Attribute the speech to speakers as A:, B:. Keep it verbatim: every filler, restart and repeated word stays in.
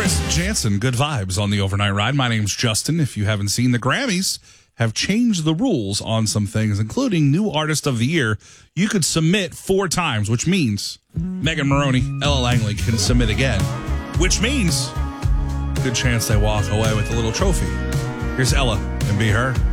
A: Chris Jansen, good vibes on the overnight ride. My name's Justin. If you haven't seen, the Grammys have changed the rules on some things, including New Artist of the Year. You could submit four times, which means Megan Maroney, Ella Langley can submit again, which means good chance they walk away with a little trophy. Here's Ella and Be Her.